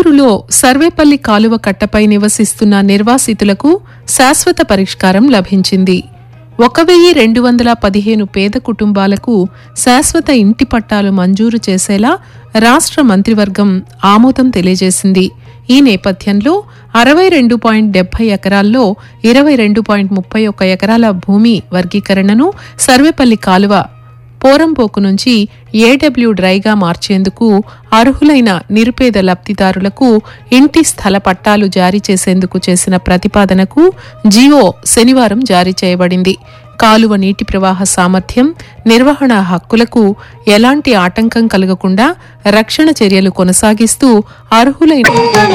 నెల్లూరులో సర్వేపల్లి కాలువ కట్టపై నివసిస్తున్న నిర్వాసితులకు శాశ్వత పరిష్కారం లభించింది. 1215 పేద కుటుంబాలకు శాశ్వత ఇంటి పట్టాలు మంజూరు చేసేలా రాష్ట్ర మంత్రివర్గం ఆమోదం తెలియజేసింది. ఈ నేపథ్యంలో 62.70 ఎకరాల్లో 22.31 ఎకరాల భూమి వర్గీకరణను సర్వేపల్లి కాలువ పోరంపోకు నుంచి ఏడబ్ల్యూ డ్రైగా మార్చేందుకు అర్హులైన నిరుపేద లబ్ధిదారులకు ఇంటి స్థల పట్టాలు జారీ చేసేందుకు చేసిన ప్రతిపాదనకు జీవో శనివారం జారీ చేయబడింది. కాలువ నీటి ప్రవాహ సామర్థ్యం, నిర్వహణ హక్కులకు ఎలాంటి ఆటంకం కలగకుండా రక్షణ చర్యలు కొనసాగిస్తూ అర్హులైన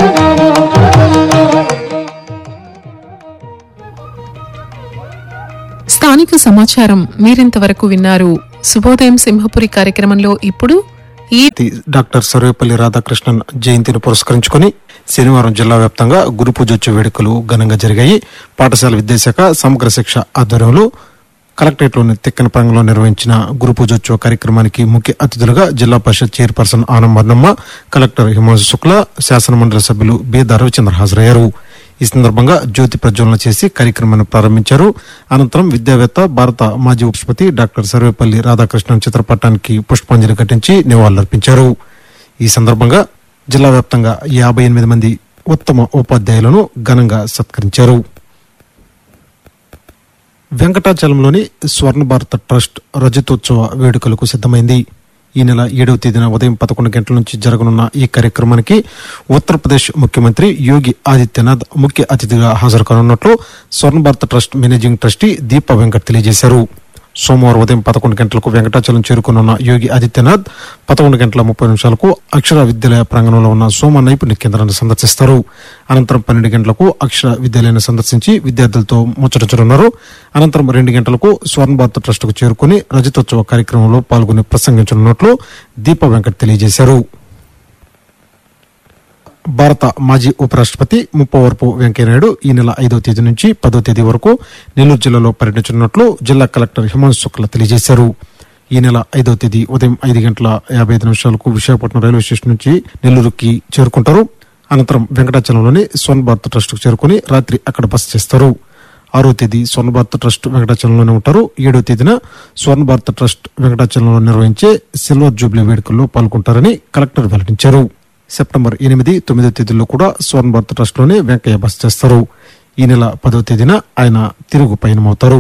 స్థానిక సమాచారం మీరింతవరకు విన్నారు. శుభోదయం సింహపురి కార్యక్రమంలో ఇప్పుడు డాక్టర్ సర్వేపల్లి రాధాకృష్ణన్ జయంతిని పురస్కరించుకుని శనివారం జిల్లా వ్యాప్తంగా గురు పూజోత్సవ వేడుకలు ఘనంగా జరిగాయి. పాఠశాల విద్యాశాఖ సమగ్ర శిక్ష ఆధ్వర్యంలో కలెక్టరేట్లోని తిక్కన ప్రాంగణంలో నిర్వహించిన గురు పూజోత్సవ కార్యక్రమానికి ముఖ్య అతిథులుగా జిల్లా పరిషత్ చైర్పర్సన్ ఆనం వర్ణమ్మ, కలెక్టర్ హిమాంశు శుక్లా, శాసనమండలి సభ్యులు బేద రవిచంద్ర హాజరయ్యారు. ఈ సందర్భంగా జ్యోతి ప్రజ్వలన చేసి కార్యక్రమాన్ని ప్రారంభించారు. అనంతరం విద్యావేత్త, భారత మాజీ ఉపరాష్ట్రపతి డాక్టర్ సర్వేపల్లి రాధాకృష్ణన్ చిత్రపటానికి పుష్పాంజలి ఘటించి నివాళులర్పించారు. ఈ సందర్భంగా జిల్లా వ్యాప్తంగా 58 మంది ఉత్తమ ఉపాధ్యాయులను ఘనంగా సత్కరించారు. వెంకటాచలంలోని స్వర్ణ భారత ట్రస్ట్ రజతోత్సవ వేడుకలకు సిద్దమైంది. ఈ నెల 7వ తేదీన ఉదయం 11 గంటల నుంచి జరగనున్న ఈ కార్యక్రమానికి ఉత్తరప్రదేశ్ ముఖ్యమంత్రి యోగి ఆదిత్యనాథ్ ముఖ్య అతిథిగా హాజరు కానున్నట్లు స్వర్ణ భారత trust managing trustee Deepa Venkat తెలియజేశారు. సోమవారం ఉదయం 11 గంటలకు వెంకటాచలం చేరుకున్న యోగి ఆదిత్యనాథ్ 11:30 అక్షర విద్యాలయ ప్రాంగణంలో ఉన్న సోమ నైపుణ్య కేంద్రాన్ని సందర్శిస్తారు. అనంతరం 12 గంటలకు అక్షర విద్యాలయాన్ని సందర్శించి విద్యార్థులతో ముచ్చటించనున్నారు. అనంతరం 2 గంటలకు స్వర్ణ భారత ట్రస్టుకు చేరుకుని రజతోత్సవ కార్యక్రమంలో పాల్గొని ప్రసంగించనున్నట్లు దీపా వెంకట్ తెలియజేశారు. భారత మాజీ ఉపరాష్ట్రపతి ముప్పవరపు వెంకయ్యనాయుడు ఈ నెల 5వ తేదీ నుంచి 10వ తేదీ వరకు నెల్లూరు జిల్లాలో పర్యటించనున్నట్లు జిల్లా కలెక్టర్ హిమాంశు శుక్లా తెలియజేశారు. ఈ నెల 5వ తేదీ ఉదయం 5:55 విశాఖపట్నం రైల్వే స్టేషన్ నుంచి నెల్లూరుకి చేరుకుంటారు. అనంతరం వెంకటాచలంలోని స్వర్ణ భారత ట్రస్టుకు చేరుకుని రాత్రి అక్కడ బస చేస్తారు. 6వ తేదీ స్వర్ణ భారత ట్రస్ట్ వెంకటాచలంలోనే ఉంటారు. 7వ తేదీన స్వర్ణ భారత ట్రస్ట్ వెంకటాచలంలో నిర్వహించే సిల్వర్ జూబ్లీ వేడుకల్లో పాల్గొంటారని కలెక్టర్ వెల్లడించారు. సెప్టెంబర్ 8, 9 తేదీల్లో కూడా స్వర్ణ భారత ట్రస్ట్ లోనే వెంకయ్య బస చేస్తారు. ఈ నెల 10వ తేదీన ఆయన తిరుగు పయనమవుతారు.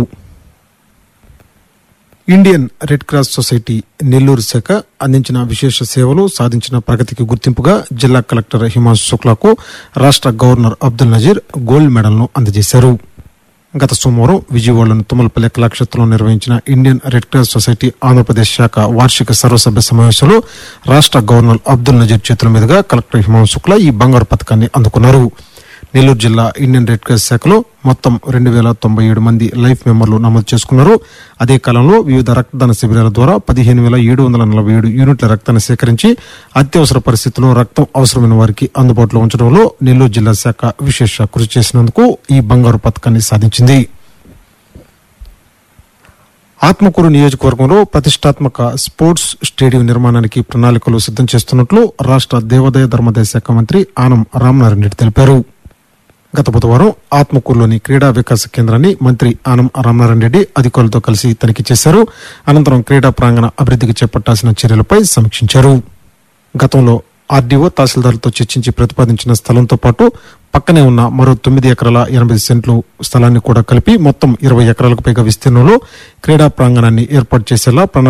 Indian red cross society Nellore శాఖ అందించిన విశేష సేవలు, సాధించిన ప్రగతికి గుర్తింపుగా జిల్లా కలెక్టర్ హిమాంశు శుక్లాకు రాష్ట్ర గవర్నర్ అబ్దుల్ నజీర్ గోల్డ్ మెడల్ను అందజేశారు. గత సోమవారం విజయవాడలోని తుమ్మలపల్లి కళాక్షేత్రంలో నిర్వహించిన Indian red cross society Andhra Pradesh శాఖ వార్షిక సర్వసభ్య సమావేశంలో రాష్ట్ర గవర్నర్ అబ్దుల్ నజీర్ చేతుల మీదుగా కలెక్టర్ హిమాంశు శుక్లా ఈ బంగారు పథకాన్ని అందుకున్నారు. నెల్లూరు జిల్లా ఇండియన్ రెడ్ క్రాస్ శాఖలో మొత్తం 2097 మంది లైఫ్ మెంబర్లు నమోదు చేసుకున్నారు. అదే కాలంలో వివిధ రక్తదాన శిబిరాల ద్వారా 15,747 యూనిట్ల రక్తాన్ని సేకరించి అత్యవసర పరిస్థితుల్లో రక్తం అవసరమైన వారికి అందుబాటులో ఉంచడంలో నెల్లూరు జిల్లా శాఖ విశేష కృషి చేసినందుకు ఈ బంగారు పథకాన్ని సాధించింది. ఆత్మకూరు నియోజకవర్గంలో ప్రతిష్టాత్మక స్పోర్ట్స్ స్టేడియం నిర్మాణానికి ప్రణాళికలు సిద్దం చేస్తున్నట్లు రాష్ట్ర దేవాదాయ ధర్మాదాయ శాఖ మంత్రి ఆనం రామనారాయణ రెడ్డి తెలిపారు. గత బుధవారం ఆత్మకూరులోని క్రీడా వికాస కేంద్రాన్ని మంత్రి ఆనం రామనారాయణ రెడ్డి అధికారులతో కలిసి తనిఖీ చేశారు. అనంతరం క్రీడా ప్రాంగణ అభివృద్ధికి చేపట్టాల్సిన చర్యలపై సమీక్షించారు. గతంలో ఆర్డీఓ తహసీల్దార్లతో చర్చించి ప్రతిపాదించిన స్థలంతో పాటు పక్కనే ఉన్న మరో 9 ఎకరాల 80 సెంట్లు స్థలాన్ని కూడా కలిపి మొత్తం 20 ఎకరాలకు పైగా విస్తీర్ణంలో క్రీడా ప్రాంగణాన్ని ఏర్పాటు చేసేలా